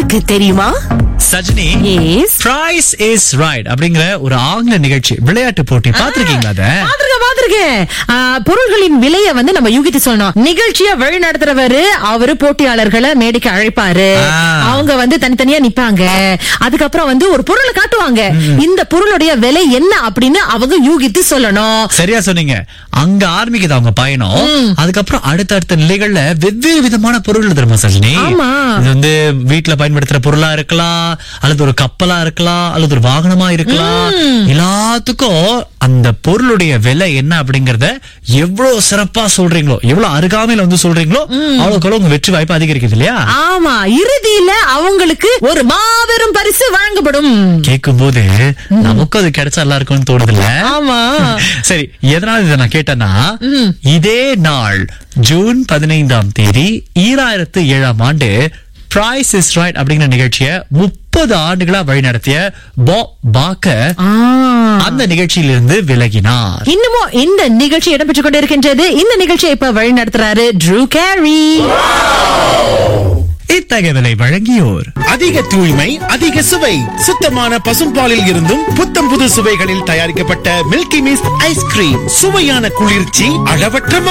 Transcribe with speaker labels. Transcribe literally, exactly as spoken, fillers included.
Speaker 1: உனக்கு தெரியுமா?
Speaker 2: Sajini,
Speaker 1: Yes.
Speaker 2: Price is Right அப்படிங்கிற ஒரு ஆங்கில நிகழ்ச்சி, விளையாட்டு போட்டி பாத்திருக்கீங்களா? அத
Speaker 1: பாத்திருக்கேன் பாத்திருக்கேன். ஆ, பொருள்களின் விலைய வந்து நம்ம யூகித்து சொல்லணும். நிகழ்ச்சியை வழி நடத்துறவரு அவரு போட்டியாளர்களை மேடைக்கு அழைப்பாரு.
Speaker 2: ஆ.
Speaker 1: அவங்க வந்து தனித்தனியா நிப்பாங்க. அதுக்கப்புறம் வந்து ஒரு பொருளை காட்டுவாங்க. இந்த பொருளுடைய விலை என்ன அப்படின்னு அவங்க யூகித்து சொல்லணும்.
Speaker 2: சரியா சொன்னீங்க. அங்க ஆரம்பிக்குது அவங்க பயணம். அதுக்கப்புறம் அடுத்தடுத்த நிலைகள்ல வெவ்வேறு விதமான பொருள் தெரியுமா சஜினி?
Speaker 1: ஆமா.
Speaker 2: இது வந்து வீட்டுல பயன்படுத்துற பொருளா இருக்கலாம், அல்லது ஒரு கப்பலா இருக்கலாம், அல்லது ஒரு வாகனமா இருக்கலாம். எல்லாத்துக்கும் அந்த பொருளுடைய விலை என்ன அப்படிங்கறத எவ்வளவு சிறப்பா சொல்றீங்களோ, எவ்வளவு அருகாமையில வந்து சொல்றீங்களோ, அவ்வளவுக்கு உங்க வெற்றி வாய்ப்பு அதிகரிக்குது இல்லையா?
Speaker 1: ஆமா, இறுதியில அவங்களுக்கு ஒரு மாபெரும் பரிசு வழங்கப்படும்.
Speaker 2: கேட்கும் போது நமக்கும் அது கிடைச்சா நல்லா இருக்கும்னு தோணுது இல்ல?
Speaker 1: ஆமா.
Speaker 2: சரி, எதனால இதை நான் கேட்டேன்னா, இதே நாள் ஜூன் பதினைந்தாம் தேதி ஈராயிரத்து ஏழாம் ஆண்டு Price is Right அப்படிங்கிற நிகழ்ச்சியை முப்பது ஆண்டுகளா வழி நடத்திய பாப் பாக்கர்
Speaker 1: ஆ.
Speaker 2: அந்த நிகழ்ச்சியிலிருந்து விலகினார்.
Speaker 1: இன்னமும் இந்த நிகழ்ச்சி இடம்பெற்றுக் கொண்டிருக்கின்றது. இந்த நிகழ்ச்சியை இப்ப வழி நடத்துறாரு ட்ரூ கேரி.
Speaker 2: இத்தகவலை வழங்கியோர்
Speaker 3: அதிக தூய்மை, அதிக சுவை, சுத்தமான பசும்பாலில் இருந்தும் புத்தம் புது சுவைகளில் தயாரிக்கப்பட்ட மில்கி மிஸ்ட் ஐஸ்கிரீம். சுவையான குளிர்ச்சி, அளவற்ற